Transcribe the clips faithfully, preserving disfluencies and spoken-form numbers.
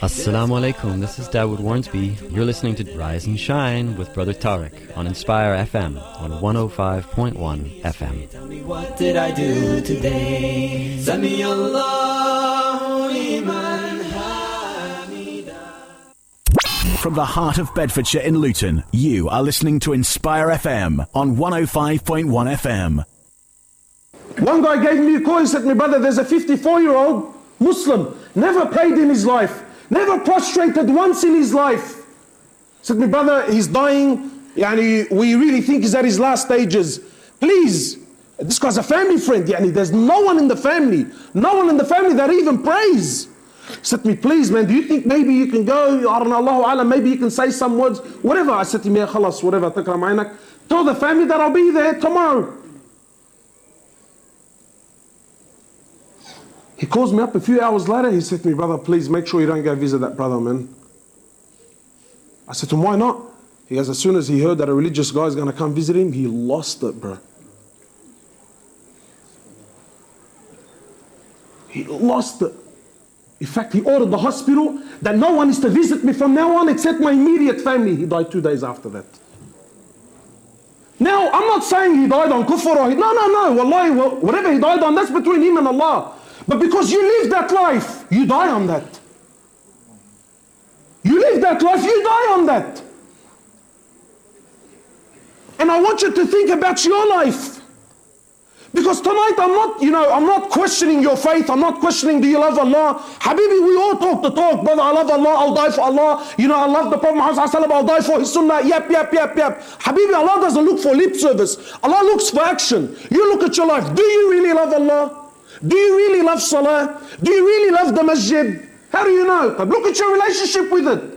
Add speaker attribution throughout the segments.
Speaker 1: Assalamu alaikum, this is Dawood Warnsby. You're listening to Rise and Shine with Brother Tariq on Inspire F M on one oh five point one F M.
Speaker 2: Tell me, what did I do today? Sami Allahu liman hamida.
Speaker 3: From the heart of Bedfordshire in Luton, you are listening to Inspire F M on one oh five point one F M.
Speaker 4: One guy gave me a call and said, my brother, there's a fifty-four-year-old Muslim, never prayed in his life, never prostrated once in his life. Said, my brother, he's dying, yani, we really think he's at his last stages. Please, this guy's a family friend, yani, there's no one in the family, no one in the family that even prays. Said to me, please man, do you think maybe you can go, I don't know, Allahu Alam, maybe you can say some words, whatever. I said to him, ya khalas, whatever, takram aynak. Tell the family that I'll be there tomorrow. He calls me up a few hours later, he said to me, brother, please make sure you don't go visit that brother, man. I said to him, why not? He goes, as soon as he heard that a religious guy is going to come visit him, he lost it, bro. He lost it. In fact, he ordered the hospital that no one is to visit me from now on except my immediate family. He died two days after that. Now, I'm not saying he died on kufr or he, no, no, no, wallahi, whatever he died on, that's between him and Allah. But because you live that life, you die on that. You live that life, you die on that. And I want you to think about your life. Because tonight I'm not, you know, I'm not questioning your faith. I'm not questioning, do you love Allah? Habibi, we all talk the talk. Brother, I love Allah, I'll die for Allah. You know, I love the Prophet Muhammad, I'll die for his sunnah. Yep, yep, yep, yep. Habibi, Allah doesn't look for lip service. Allah looks for action. You look at your life. Do you really love Allah? Do you really love Salah? Do you really love the masjid? How do you know? But look at your relationship with it.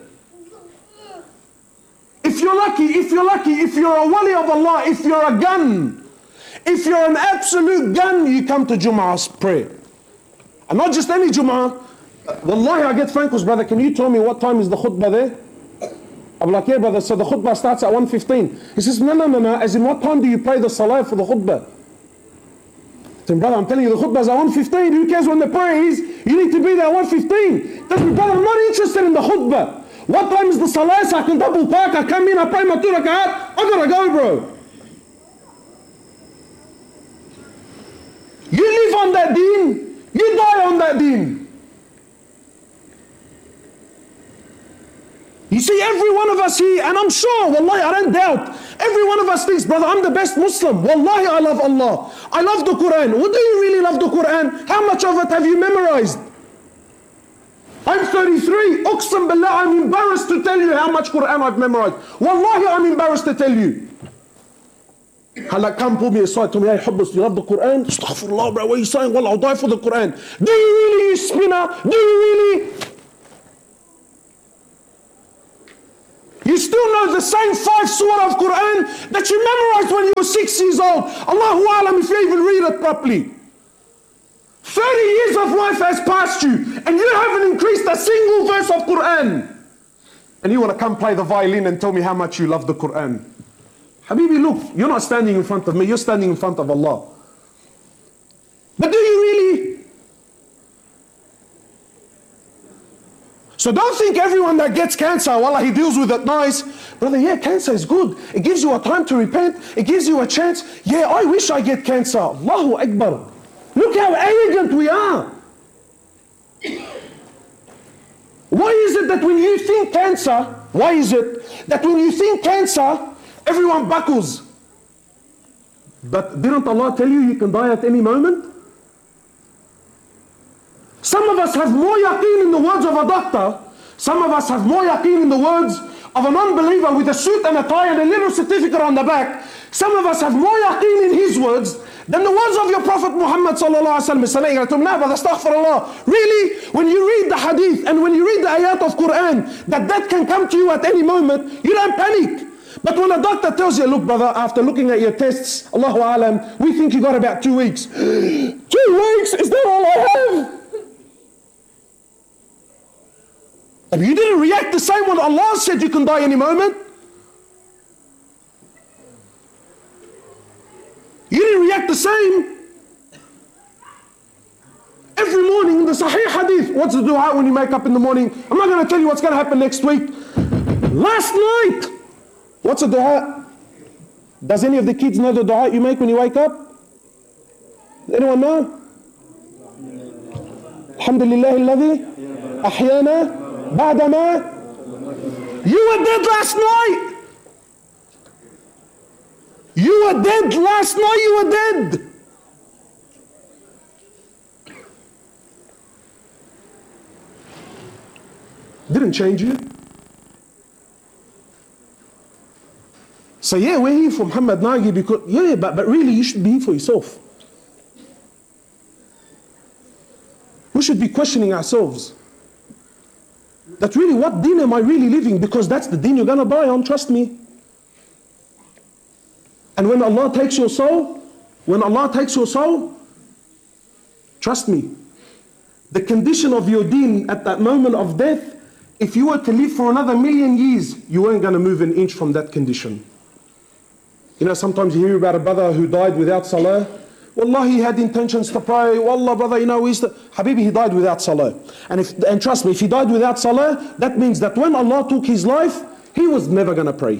Speaker 4: If you're lucky, if you're lucky, if you're a wali of Allah, if you're a gun, if you're an absolute gun, you come to Jum'ah's prayer. And not just any Jum'ah. Wallahi, I get phone calls, brother, can you tell me what time is the khutbah there? I'm like, yeah, brother, so the khutbah starts at one fifteen. He says, no, no, no, no, as in what time do you pray the salah for the khutbah? I said, brother, I'm telling you, the khutbah is at one fifteen. Who cares when the prayer is? You need to be there at one fifteen. Tell me, brother, I'm not interested in the khutbah. What time is the salah so I can double park? I come in, I pray my two rakat. I gotta go, bro. You live on that deen, you die on that deen. You see, every one of us here, and I'm sure, wallahi, I don't doubt, every one of us thinks, brother, I'm the best Muslim. Wallahi, I love Allah. I love the Quran. Well, do you really love the Quran? How much of it have you memorized? I'm thirty-three. Uqsam billah, I'm embarrassed to tell you how much Quran I've memorized. Wallahi, I'm embarrassed to tell you. Hala, come pull me aside, tell me, hey, Hubbas, you love the Quran? Astaghfirullah, bro, what are you saying? Well, I'll die for the Quran. Do you really, you spinner? Do you really? You still know the same five surah of Quran that you memorized when you were six years old. Allahu Alam if you even read it properly. thirty years of life has passed you and you haven't increased a single verse of Quran. And you want to come play the violin and tell me how much you love the Quran. Habibi, look, you're not standing in front of me, you're standing in front of Allah. But do you really? So don't think everyone that gets cancer, wallah, he deals with it nice. Brother, yeah, cancer is good. It gives you a time to repent. It gives you a chance. Yeah, I wish I get cancer. Allahu Akbar. Look how arrogant we are. Why is it that when you think cancer, why is it that when you think cancer, everyone buckles? But didn't Allah tell you you can die at any moment? Some of us have more yaqeen in the words of a doctor. Some of us have more yaqeen in the words of an unbeliever with a suit and a tie and a little certificate on the back. Some of us have more yaqeen in his words than the words of your Prophet Muhammad sallallahu alaihi wasallam. Now, but astaghfirullah. Really, when you read the hadith and when you read the ayat of Quran, that that can come to you at any moment, you don't panic. But when a doctor tells you, look brother, after looking at your tests, Allahu Alam, we think you got about two weeks. Two weeks? Is that all I have? And you didn't react the same when Allah said you can die any moment. You didn't react the same. Every morning in the Sahih Hadith, What's the dua when you wake up in the morning? I'm not going to tell you what's going to happen next week. Last night, what's the dua? Does any of the kids know the dua you make when you wake up? Does anyone know? Alhamdulillah alladhi ahyana ba'dama. You were dead last night. You were dead last night. You were dead. Didn't change you. So yeah, we're here for Muhammad Nagi because, yeah, but, but really you should be here for yourself. We should be questioning ourselves. That really, what deen am I really living? Because that's the deen you're going to buy on, trust me. And when Allah takes your soul, when Allah takes your soul, trust me, the condition of your deen at that moment of death, if you were to live for another million years, you weren't going to move an inch from that condition. You know, sometimes you hear about a brother who died without salah. Wallah, he had intentions to pray. Wallah, brother, you know, he's the... Habibi, he died without salah. And, if, and trust me, if he died without salah, that means that when Allah took his life, he was never going to pray.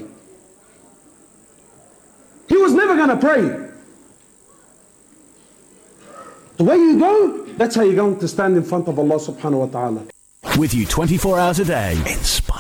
Speaker 4: He was never going to pray. The way you go, that's how you're going to stand in front of Allah subhanahu wa ta'ala.
Speaker 3: With you twenty-four hours a day. Inspire.